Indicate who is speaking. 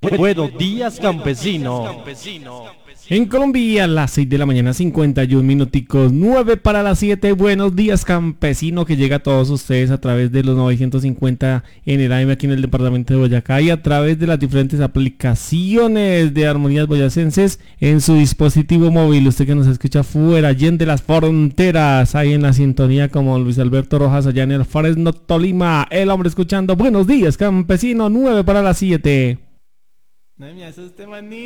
Speaker 1: Buenos días, campesino.
Speaker 2: En Colombia, las 6 de la mañana, 51 minuticos, 9 para las 7. Buenos días, campesino, que llega a todos ustedes a través de los 950 en el AM aquí en el departamento de Boyacá y a través de las diferentes aplicaciones de Armonías Boyacenses en su dispositivo móvil. Usted que nos escucha fuera, allende las fronteras, ahí en la sintonía como Luis Alberto Rojas, allá en el Fresno, Tolima. El hombre escuchando Buenos días, campesino, 9 para las 7.
Speaker 1: No me asuste, maní.